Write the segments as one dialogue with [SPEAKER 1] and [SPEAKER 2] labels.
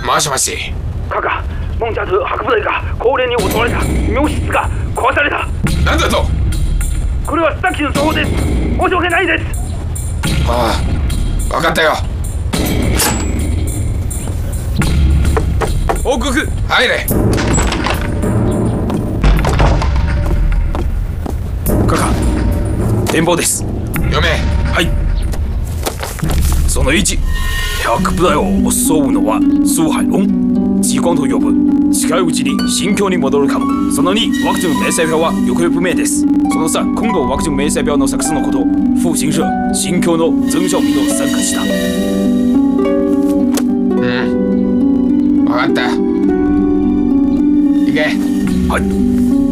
[SPEAKER 1] もしもし。
[SPEAKER 2] カカ、モンチャーズ博物大が高齢に襲われた。妙室が壊された。
[SPEAKER 1] なんだと。
[SPEAKER 2] これはスタッキの情報です。申し訳ないです。
[SPEAKER 1] ああ、分かったよ。
[SPEAKER 3] 報告。
[SPEAKER 1] 入れ。
[SPEAKER 3] カカ、電報です。
[SPEAKER 1] 読め。
[SPEAKER 3] はい。その1、100部隊を襲うのは苏海龍。激光と呼ぶ。近いうちに新疆に戻るかも。その2、ワクチン明細表は行方不明です。その3、今後ワクチン明細表の作成のこと。复兴社、新疆の曾少民の参加した。
[SPEAKER 1] うん。分かった。行け。
[SPEAKER 3] はい。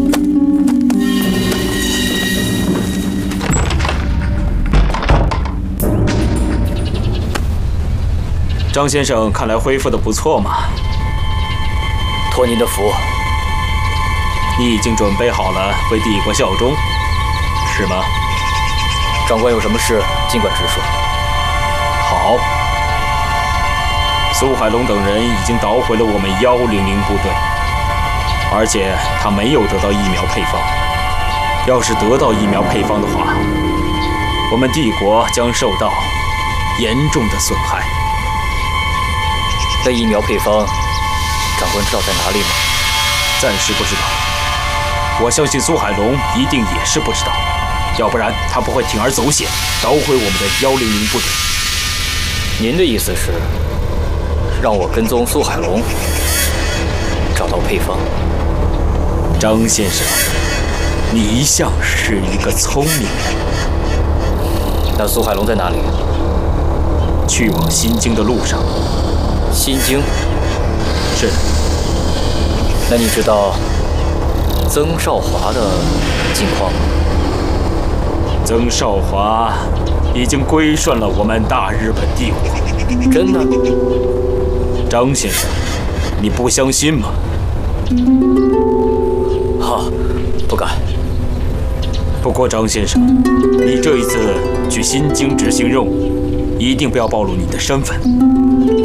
[SPEAKER 3] 张先生看来恢复得不错嘛。
[SPEAKER 4] 托您的福。
[SPEAKER 3] 你已经准备好了为帝国效忠，是吗？
[SPEAKER 4] 长官有什么事尽管直说。
[SPEAKER 3] 好。苏海龙等人已经捣毁了我们100部队，而且他没有得到疫苗配方。要是得到疫苗配方的话，我们帝国将受到严重的损害。
[SPEAKER 4] 那疫苗配方，长官知道在哪里吗？
[SPEAKER 3] 暂时不知道。我相信苏海龙一定也是不知道，要不然他不会铤而走险，捣毁我们的100部队。
[SPEAKER 4] 您的意思是，让我跟踪苏海龙，找到配方？
[SPEAKER 3] 张先生，你一向是一个聪明人。
[SPEAKER 4] 那苏海龙在哪里？
[SPEAKER 3] 去往新京的路上。
[SPEAKER 4] 新京？
[SPEAKER 3] 是的。
[SPEAKER 4] 那你知道曾少华的近况吗？
[SPEAKER 3] 曾少华已经归顺了我们大日本帝国。
[SPEAKER 4] 真的？
[SPEAKER 3] 张先生，你不相信吗？
[SPEAKER 4] 好，不敢。
[SPEAKER 3] 不过张先生，你这一次去新京执行任务，一定不要暴露你的身份。